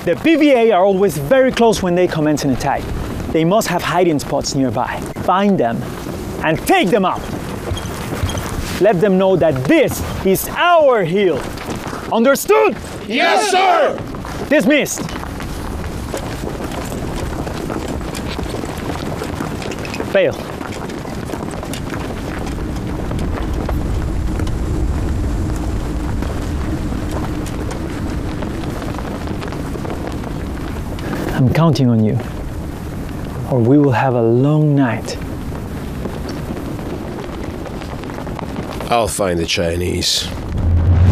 The PVA are always very close when they commence an attack. They must have hiding spots nearby. Find them and take them out. Let them know that this is our hill. Understood? Yes, sir! Dismissed. Fail. I'm counting on you, or we will have a long night. I'll find the Chinese.